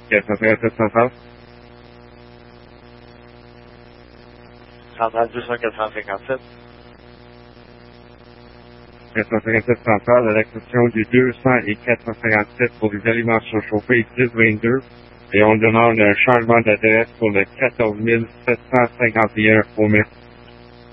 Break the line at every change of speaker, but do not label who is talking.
457 centrale.
Centrale 200
457 centrale à l'acquisition du 200 et 457 pour les alimentation chauffée 1022. Et on demande un changement d'adresse pour le 14 751 au mètre.